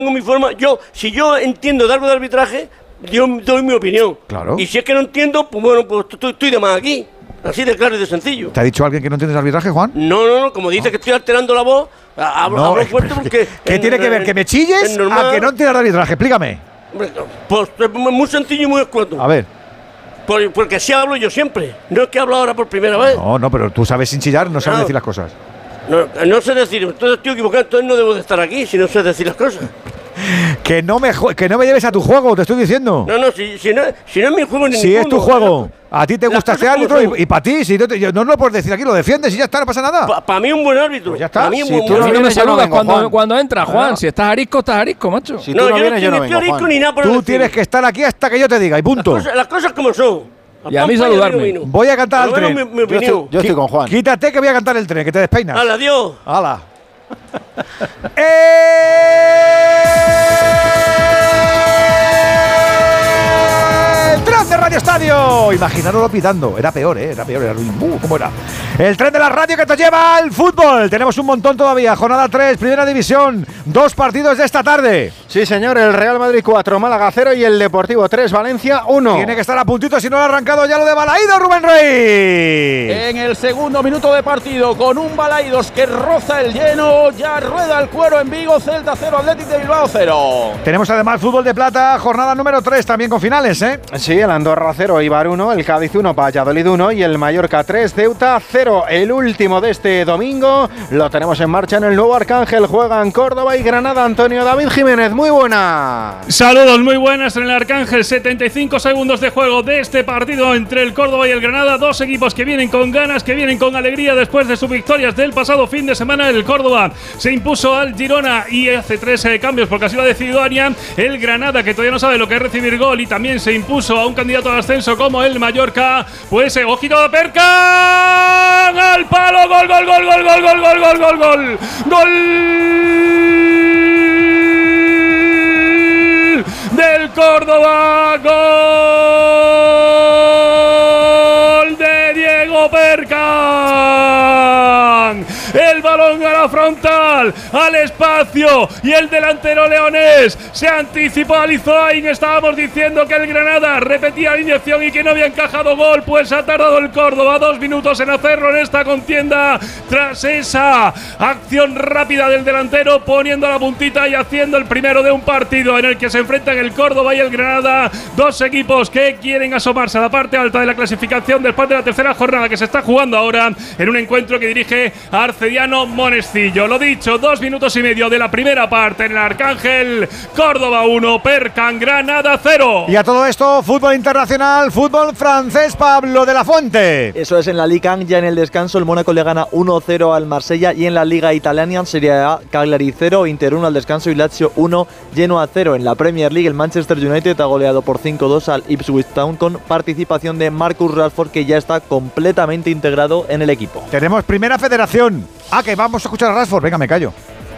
mi forma. Si yo entiendo de algo de arbitraje, yo doy mi opinión. Claro. Y si es que no entiendo, pues bueno, pues estoy de más aquí. Así de claro y de sencillo. ¿Te ha dicho alguien que no entiendes arbitraje, Juan? No, como dice que estoy alterando la voz, hablo fuerte porque... ¿Qué tiene que ver? ¿Que me chilles a que no entiendas arbitraje? Explícame. Pues es muy sencillo y muy escueto. A ver. Porque así hablo yo siempre. No es que hablo ahora por primera vez. No, pero tú sabes sin chillar, no sabes decir las cosas. No sé decir, entonces estoy equivocado, entonces no debo de estar aquí si no sé decir las cosas. Que no me lleves a tu juego, te estoy diciendo. Si no es mi juego ni si ninguno. Es tu juego. A ti te gusta este árbitro y para ti, si no lo puedes decir aquí, lo defiendes y ya está, no pasa nada. Para mí un buen árbitro. Pues ya está. Si tú no me saludas cuando entras, Juan. Si estás arisco, macho. Si no, yo no estoy arisco ni nada por Tú tienes que estar aquí hasta que yo te diga y punto. Las cosas como son. Y a mí saludarme. Voy a cantar el tren. Yo estoy con Juan. Quítate que voy a cantar el tren, que te despeinas. ¡Hala, adiós! ¡Hala! ¡El tren de Radio Estadio! Imaginarlo pitando. Era peor, ¿cómo era? El tren de la radio que te lleva al fútbol. Tenemos un montón todavía. Jornada 3, Primera División. 2 partidos de esta tarde. Sí, señor. El Real Madrid 4, Málaga 0 y el Deportivo 3, Valencia 1. Tiene que estar a puntito si no lo ha arrancado ya lo de Balaidos, Rubén Rey. En el segundo minuto de partido, con un Balaidos que roza el lleno, ya rueda el cuero en Vigo, Celta 0, Athletic de Bilbao 0. Tenemos además fútbol de plata, jornada número 3, también con finales, ¿eh? Sí, el Andorra 0, Eibar 1, el Cádiz 1, Valladolid 1 y el Mallorca 3, Ceuta 0. El último de este domingo lo tenemos en marcha en el nuevo Arcángel. Juegan Córdoba y Granada. Antonio David Jiménez, muy buena. Saludos, muy buenas en el Arcángel. 75 segundos de juego de este partido entre el Córdoba y el Granada. Dos equipos que vienen con ganas, que vienen con alegría después de sus victorias del pasado fin de semana. El Córdoba se impuso al Girona y hace 3 cambios porque así lo ha decidido Ania. El Granada, que todavía no sabe lo que es recibir gol y también se impuso a un candidato al ascenso como el Mallorca. Pues ojito de Perca. Al palo, gol del Córdoba, gol de Diego Percan. El balón a la frontal, al espacio, y el delantero leonés se anticipó a Lizoain. Estábamos diciendo que el Granada repetía la inyección y que no había encajado gol, pues ha tardado el Córdoba 2 minutos en hacerlo en esta contienda, tras esa acción rápida del delantero, poniendo la puntita y haciendo el primero de un partido en el que se enfrentan el Córdoba y el Granada, dos equipos que quieren asomarse a la parte alta de la clasificación después de la tercera jornada que se está jugando ahora en un encuentro que dirige Arcediano Monestillo. Lo dicho, 2 minutos y medio de la primera parte en el Arcángel. Córdoba 1, Percan Granada 0. Y a todo esto, fútbol internacional, fútbol francés, Pablo de la Fuente. Eso es, en la Ligue 1 ya en el descanso el Mónaco le gana 1-0 al Marsella, y en la Liga Italiana Serie A Cagliari 0, Inter 1 al descanso y Lazio 1, Genoa 0. En la Premier League el Manchester United ha goleado por 5-2 al Ipswich Town con participación de Marcus Rashford, que ya está completamente integrado en el equipo. Tenemos Primera Federación. Que vamos a escuchar a Rashford. Venga, me callo.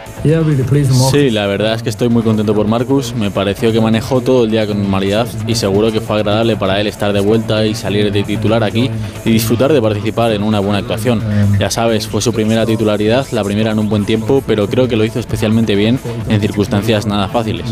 Sí, la verdad es que estoy muy contento por Marcus. Me pareció que manejó todo el día con normalidad y seguro que fue agradable para él estar de vuelta y salir de titular aquí y disfrutar de participar en una buena actuación. Ya sabes, fue su primera titularidad, la primera en un buen tiempo, pero creo que lo hizo especialmente bien en circunstancias nada fáciles.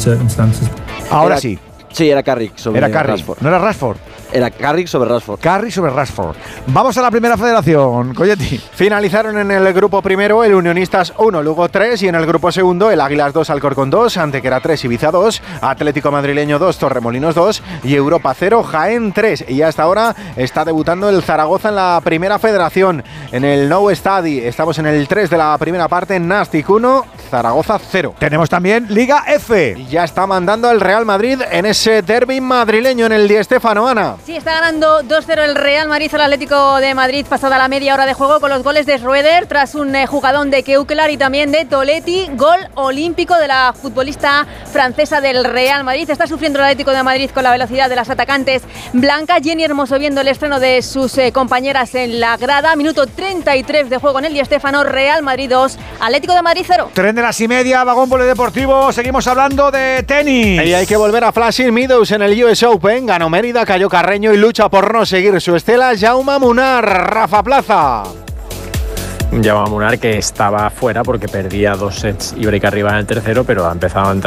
Ahora sí. Sí, era Carrick sobre Rashford. ¿No era Rashford? Era Carrick sobre Rashford. Carrick sobre Rashford. Vamos a la Primera Federación, Coyetti. Finalizaron en el grupo primero el Unionistas 1, Lugo 3, y en el grupo segundo el Águilas 2, Alcorcón 2, Antequera 3, Ibiza 2, Atlético Madrileño 2, Torremolinos 2 y Europa 0, Jaén 3. Y hasta ahora está debutando el Zaragoza en la Primera Federación. En el Nou Estadi estamos en el 3 de la primera parte, Nàstic 1, Zaragoza 0. Tenemos también Liga F. Y ya está mandando el Real Madrid en ese derbi madrileño en el Di Stéfano, Ana. Sí, está ganando 2-0 el Real Madrid al Atlético de Madrid pasada la media hora de juego, con los goles de Schroeder tras un jugadón de Keuklar y también de Toletti, gol olímpico de la futbolista francesa del Real Madrid. Está sufriendo el Atlético de Madrid con la velocidad de las atacantes blancas. Jenny Hermoso viendo el estreno de sus compañeras en la grada. Minuto 33 de juego en el Di Stéfano. Real Madrid 2, Atlético de Madrid 0. Tren de las y media, vagón polideportivo. Seguimos hablando de tenis. Y hay que volver a Flushing Meadows en el US Open. Ganó Mérida, cayó Carreño y lucha por no seguir su estela Jaume Munar. Rafa Plaza. Jaume Munar, que estaba fuera porque perdía 2 sets y break arriba en el tercero, pero ha empezado a entrar